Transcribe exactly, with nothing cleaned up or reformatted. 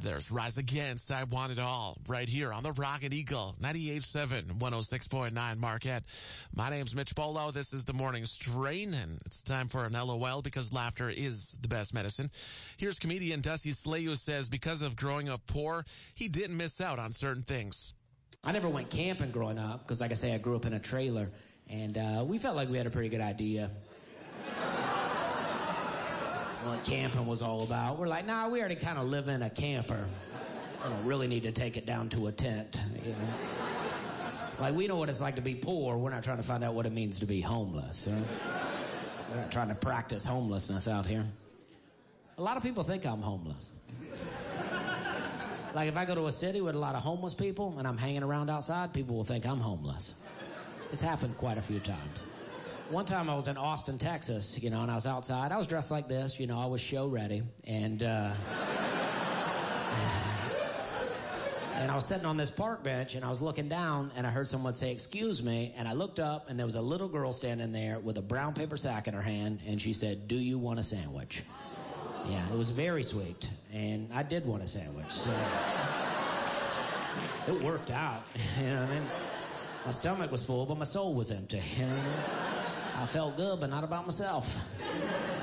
There's Rise Against, I Want It All, right here on the Rocket Eagle, ninety-eight point seven, one oh six point nine Marquette. My name's Mitch Bolo. This is the Morning Strain, and it's time for an L O L because laughter is the best medicine. Here's comedian Dusty Slay, who says because of growing up poor, he didn't miss out on certain things. I never went camping growing up because, like I say, I grew up in a trailer, and uh, we felt like we had a pretty good idea what camping was all about. We're like, nah, we already kind of live in a camper. I don't really need to take it down to a tent, you know. Like, we know what it's like to be poor. We're not trying to find out what it means to be homeless. You know? We're not trying to practice homelessness out here. A lot of people think I'm homeless. Like, if I go to a city with a lot of homeless people and I'm hanging around outside, people will think I'm homeless. It's happened quite a few times. One time I was in Austin, Texas, you know, and I was outside. I was dressed like this, you know, I was show ready. And, uh... and I was sitting on this park bench, and I was looking down, and I heard someone say, "Excuse me," and I looked up, and there was a little girl standing there with a brown paper sack in her hand, and she said, "Do you want a sandwich?" Yeah, it was very sweet, and I did want a sandwich, so it worked out, you know what I mean? My stomach was full, but my soul was empty, you know? I felt good, but not about myself.